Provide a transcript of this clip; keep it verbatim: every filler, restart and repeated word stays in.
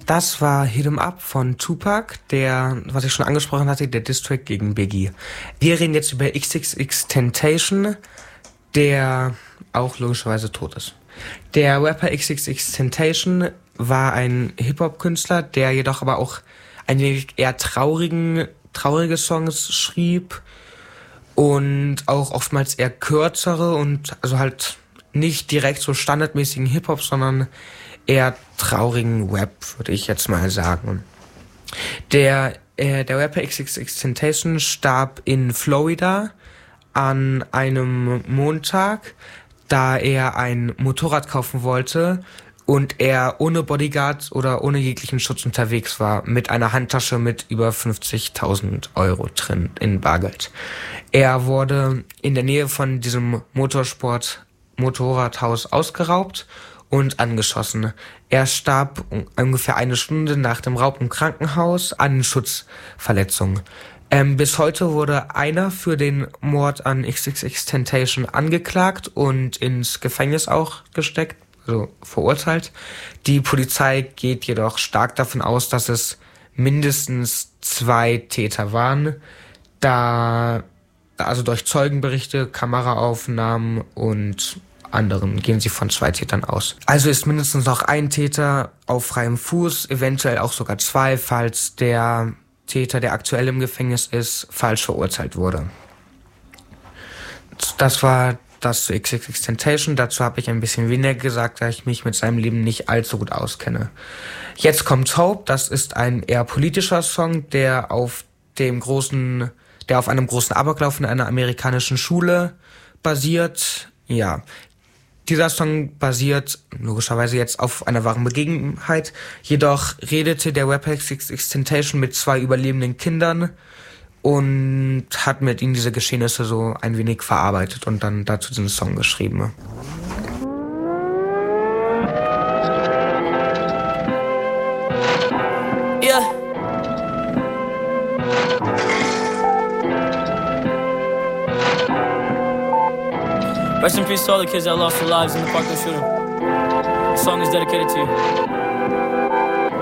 Das war Hit 'em Up von Tupac, der, was ich schon angesprochen hatte, der Diss-Track gegen Biggie. Wir reden jetzt über X X X-Tentacion, der auch logischerweise tot ist. Der Rapper X X X-Tentacion war ein Hip-Hop-Künstler, der jedoch aber auch ein wenig eher traurigen, traurige Songs schrieb und auch oftmals eher kürzere und also halt nicht direkt so standardmäßigen Hip-Hop, sondern eher traurigen Rap, würde ich jetzt mal sagen. Der, äh, der Rapper X X X-Tentacion starb in Florida an einem Montag, da er ein Motorrad kaufen wollte und er ohne Bodyguard oder ohne jeglichen Schutz unterwegs war, mit einer Handtasche mit über fünfzigtausend Euro drin in Bargeld. Er wurde in der Nähe von diesem Motorsport-Motorradhaus ausgeraubt und angeschossen. Er starb ungefähr eine Stunde nach dem Raub im Krankenhaus an Schutzverletzungen. Ähm, bis heute wurde einer für den Mord an X X X-Tentacion angeklagt und ins Gefängnis auch gesteckt, also verurteilt. Die Polizei geht jedoch stark davon aus, dass es mindestens zwei Täter waren, da also durch Zeugenberichte, Kameraaufnahmen und anderen gehen sie von zwei Tätern aus. Also ist mindestens noch ein Täter auf freiem Fuß, eventuell auch sogar zwei, falls der Täter, der aktuell im Gefängnis ist, falsch verurteilt wurde. Das war das zu X X X-Tentacion. Dazu habe ich ein bisschen weniger gesagt, da ich mich mit seinem Leben nicht allzu gut auskenne. Jetzt kommt Hope. Das ist ein eher politischer Song, der auf dem großen, der auf einem großen Amoklauf in einer amerikanischen Schule basiert. Ja. Dieser Song basiert logischerweise jetzt auf einer wahren Begebenheit. Jedoch redete der Rapper X X X-Tentacion mit zwei überlebenden Kindern und hat mit ihnen diese Geschehnisse so ein wenig verarbeitet und dann dazu diesen Song geschrieben. Yeah. Rest in peace to all the kids that lost their lives in the Parkland shooting. The song is dedicated to you.